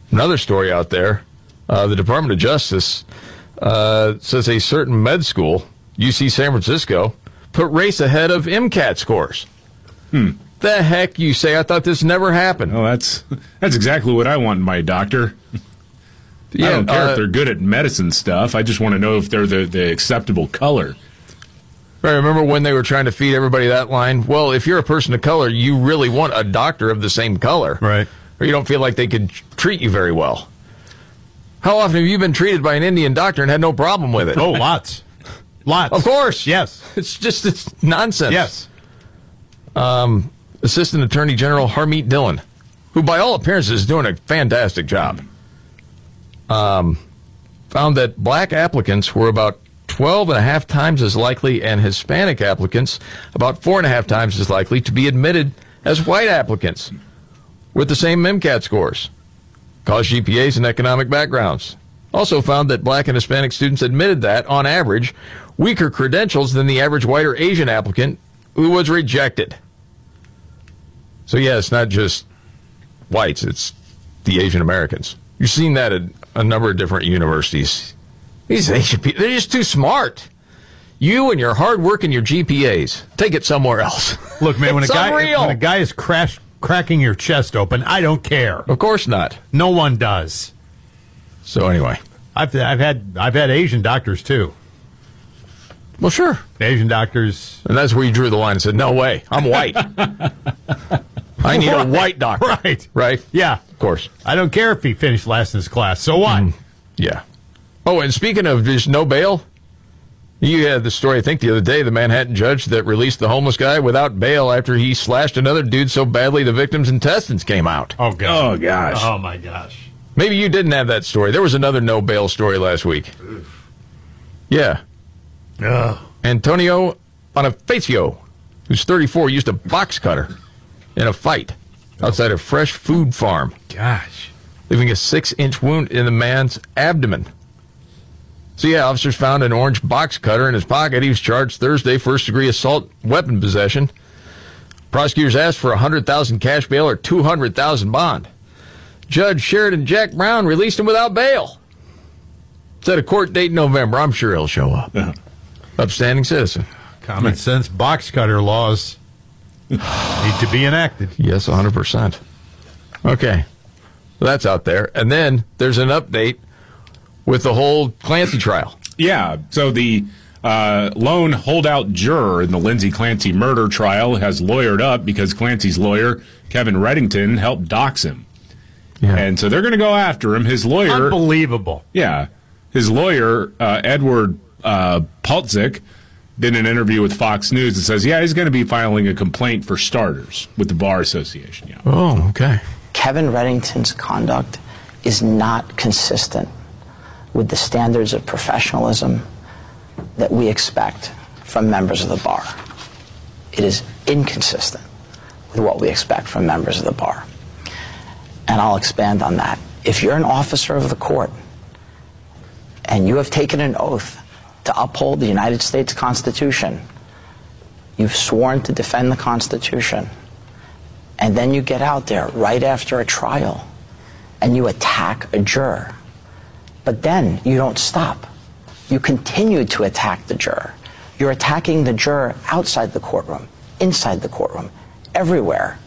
Another story out there, the Department of Justice says a certain med school, UC San Francisco, put race ahead of MCAT scores. The heck you say? I thought this never happened. Oh, that's exactly what I want in my doctor. I don't care if they're good at medicine stuff. I just want to know if they're the acceptable color. I remember when they were trying to feed everybody that line. Well, if you're a person of color, you really want a doctor of the same color. Right. Or you don't feel like they could treat you very well. How often have you been treated by an Indian doctor and had no problem with it? Oh, lots. Lots. Of course. Yes. It's nonsense. Yes. Assistant Attorney General Harmeet Dillon, who by all appearances is doing a fantastic job, found that black applicants were about 12.5 times as likely and Hispanic applicants about 4.5 times as likely to be admitted as white applicants with the same MCAT scores, college GPAs, and economic backgrounds. Also found that black and Hispanic students admitted that, on average, weaker credentials than the average white or Asian applicant who was rejected. So, yeah, it's not just whites, it's the Asian Americans. You've seen that at a number of different universities. These Asian people, they're just too smart. You and your hard work and your GPAs, take it somewhere else. Look, man, when a guy is cracking your chest open, I don't care. Of course not. No one does. So anyway, I've had Asian doctors too. Well, sure. Asian doctors. And that's where you drew the line and said, no way, I'm white. I need a white doctor. Right. Right? Yeah. Of course. I don't care if he finished last in his class. So what? Yeah. Oh, and speaking of just no bail, you had the story, I think, the other day, the Manhattan judge that released the homeless guy without bail after he slashed another dude so badly the victim's intestines came out. Oh, God. Oh, gosh. Oh, my gosh. Maybe you didn't have that story. There was another no bail story last week. Yeah. Antonio Bonifacio, who's 34, used a box cutter in a fight outside a fresh food farm. Gosh. Leaving a 6-inch wound in the man's abdomen. So, yeah, officers found an orange box cutter in his pocket. He was charged Thursday, first-degree assault weapon possession. Prosecutors asked for $100,000 cash bail or $200,000 bond. Judge Sheridan Jack Brown released him without bail. Set a court date in November. I'm sure he'll show up. Upstanding citizen. Common sense box cutter laws need to be enacted. Yes, 100%. Okay. Well, that's out there. And then there's an update with the whole Clancy trial. Yeah, so the lone holdout juror in the Lindsay Clancy murder trial has lawyered up because Clancy's lawyer, Kevin Reddington, helped dox him. Yeah. And so they're going to go after him. His lawyer... Unbelievable. Yeah. His lawyer, Edward Paltzik, did an interview with Fox News and says, yeah, he's going to be filing a complaint for starters with the Bar Association. Yeah. Oh, okay. Kevin Reddington's conduct is not consistent with the standards of professionalism that we expect from members of the bar. It is inconsistent with what we expect from members of the bar. And I'll expand on that. If you're an officer of the court and you have taken an oath to uphold the United States Constitution, you've sworn to defend the Constitution, and then you get out there right after a trial and you attack a juror, but then you don't stop. You continue to attack the juror. You're attacking the juror outside the courtroom, inside the courtroom, everywhere.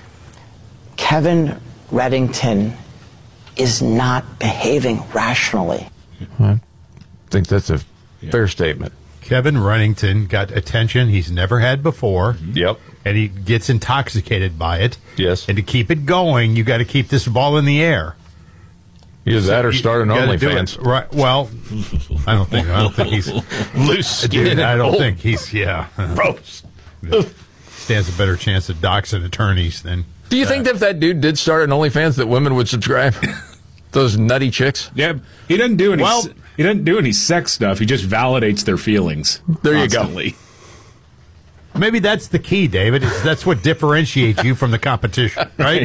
Kevin Reddington is not behaving rationally. I think that's a fair statement. Kevin Reddington got attention he's never had before. Yep. And he gets intoxicated by it. Yes. And to keep it going, you got to keep this ball in the air. Either that or start an OnlyFans. Right. Well, I don't think he's loose skin. I don't think he's gross. Stands a better chance of doxing attorneys than. Do you think that if that dude did start an OnlyFans that women would subscribe? Those nutty chicks? Yeah, he doesn't do any. He doesn't do any sex stuff. He just validates their feelings. There constantly. You go. Maybe that's the key, David. That's what differentiates you from the competition, right?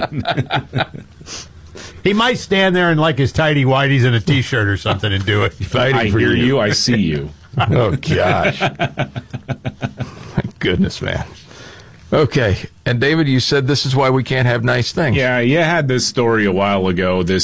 He might stand there in like his tighty whities and a T-shirt or something and do it. I hear you. I see you. Oh gosh! My goodness, man. Okay, and David, you said this is why we can't have nice things. Yeah, you had this story a while ago. This